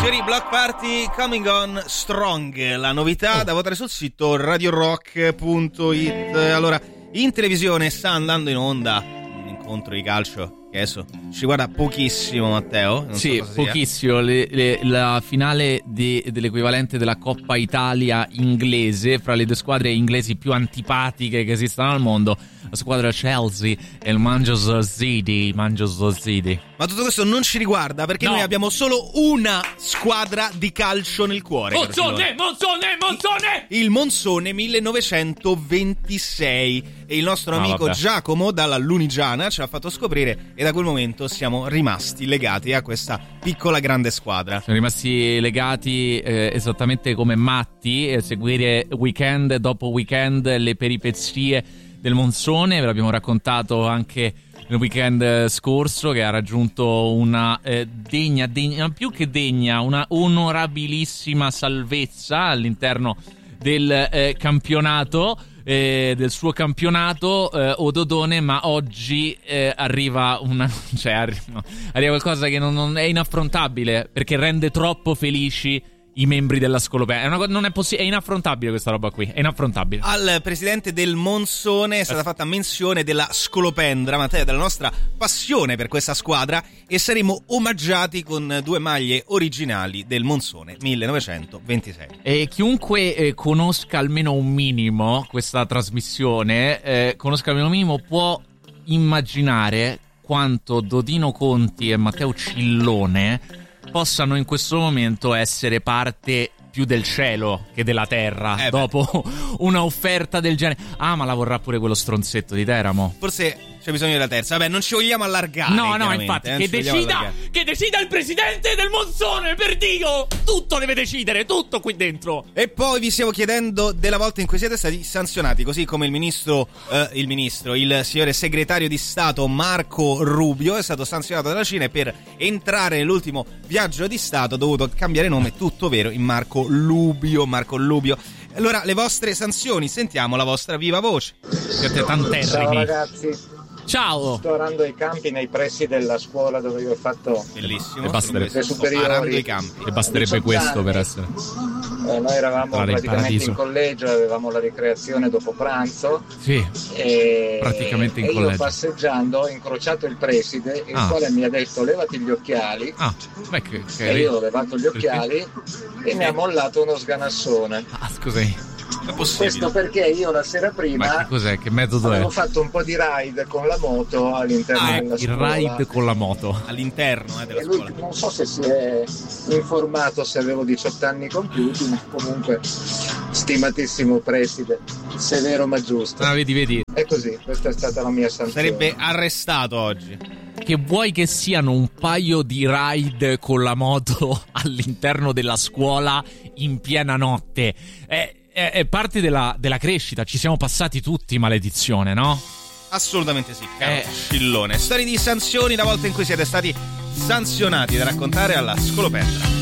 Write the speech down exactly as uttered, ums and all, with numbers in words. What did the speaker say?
Fury Block Party Coming On Strong, la novità da votare sul sito radio rock punto it. Allora, in televisione sta andando in onda un incontro di calcio che adesso ci guarda pochissimo, Matteo. Non sì, so pochissimo. Le, le, la finale de, dell'equivalente della Coppa Italia inglese fra le due squadre inglesi più antipatiche che esistano al mondo, la squadra Chelsea e il Manchester City. Manchester City. Ma tutto questo non ci riguarda perché no. noi abbiamo solo una squadra di calcio nel cuore. Monzone, Monzone, Monzone! Il Monzone millenovecentoventisei. E il nostro Ah, amico vabbè. Giacomo dalla Lunigiana ci ha fatto scoprire, e da quel momento siamo rimasti legati a questa piccola grande squadra. Siamo rimasti legati eh, esattamente come matti a seguire weekend dopo weekend le peripezie del Monzone. Ve l'abbiamo raccontato anche nel weekend scorso, che ha raggiunto una eh, degna, degna, più che degna, una onorabilissima salvezza all'interno del eh, campionato. Eh, del suo campionato eh, Ododone, ma oggi eh, arriva una cioè arri- no, arriva qualcosa che non, non è inaffrontabile, perché rende troppo felici i membri della Scolopendra. È una co- non è possibile, è inaffrontabile questa roba qui, è inaffrontabile. Al presidente del Monzone è stata fatta menzione della Scolopendra, Matteo, della nostra passione per questa squadra, e saremo omaggiati con due maglie originali del Monzone millenovecentoventisei. E chiunque eh, conosca almeno un minimo questa trasmissione, eh, conosca almeno un minimo, può immaginare quanto Dodino Conti e Matteo Cillone possano in questo momento essere parte più del cielo che della terra, eh dopo una offerta del genere. Ah, ma la vorrà pure quello stronzetto di Teramo. Forse c'è bisogno della terza. Vabbè, non ci vogliamo allargare. No, no, infatti, eh, che decida, che decida il presidente del Monzone, per Dio! Tutto deve decidere, tutto qui dentro. E poi vi stiamo chiedendo della volta in cui siete stati sanzionati, così come il ministro, eh, il ministro, il signore segretario di Stato Marco Rubio è stato sanzionato dalla Cina per entrare nell'ultimo viaggio di Stato, ha dovuto cambiare nome, tutto vero, in Marco Lubio, Marco Lubio. Allora, le vostre sanzioni, sentiamo la vostra viva voce. Siete tanterrimi. Ciao ragazzi. Ciao. Sto arando i campi nei pressi della scuola dove io ho fatto Bellissimo. E basterebbe, le superiori. arando i campi. e basterebbe questo per essere. Eh, noi eravamo Guarda, in praticamente paradiso. in collegio, avevamo la ricreazione dopo pranzo. Sì, E, praticamente in e collegio. io passeggiando ho incrociato il preside, il Ah. quale mi ha detto levati gli occhiali. Ah, beh, che, che E io ho levato gli occhiali Perché? e mi ha mollato uno sganassone. Ah, scusami. È possibile. Questo perché io la sera Ma prima che cos'è? Che metodo è? avevo fatto un po' di ride con la moto all'interno Ah, della Il scuola. ride con la moto. All'interno eh, della E lui scuola. non so se si è informato se avevo diciotto anni compiuti, ma comunque stimatissimo preside, severo ma giusto. Ah, vedi, vedi. È così, questa è stata la mia sanzione. Sarebbe arrestato oggi. Che vuoi che siano un paio di ride con la moto all'interno della scuola in piena notte. È, è, è parte della, della crescita. Ci siamo passati tutti, maledizione, no? Assolutamente sì, caro Eh. Scillone. Storie di sanzioni, la volta in cui siete stati sanzionati da raccontare alla Scolopendra.